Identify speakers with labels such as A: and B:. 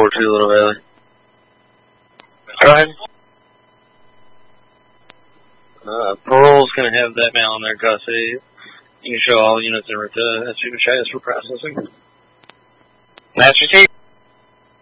A: 4-2, Little Valley. Go ahead. Parole's going to have that mail in their custody. You can show all units in route to Super Chats for processing. Master Chief.